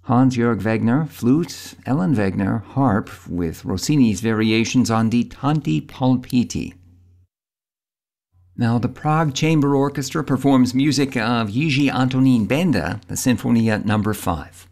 Hans-Jörg Wegener, flute, Ellen Wegener, harp, with Rossini's variations on Die Tanti Palpiti. Now, the Prague Chamber Orchestra performs music of Jiří Antonín Benda, the Sinfonia No. 5.